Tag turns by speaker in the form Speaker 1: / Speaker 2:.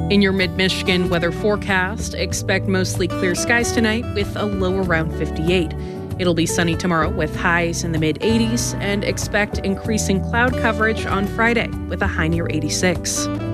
Speaker 1: In your mid-Michigan weather forecast, expect mostly clear skies tonight with a low around 58. It'll be sunny tomorrow with highs in the mid-80s, and expect increasing cloud coverage on Friday with a high near 86.